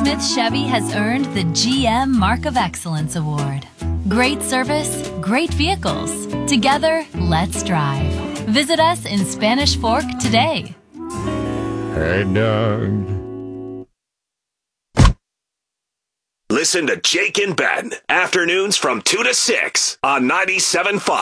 Smith Chevy has earned the GM Mark of Excellence Award. Great service, great vehicles. Together, let's drive. Visit us in Spanish Fork today. Hey, Doug. Listen to Jake and Ben, afternoons from 2 to 6 on 97.5.